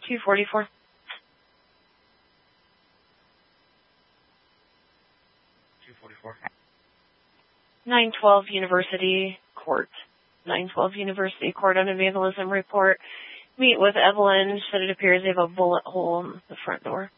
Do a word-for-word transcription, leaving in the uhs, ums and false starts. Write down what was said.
two forty-four. two forty-four. nine twelve University Court. nine twelve University Court on a vandalism report. Meet with Evelyn. Said it appears they have a bullet hole in the front door.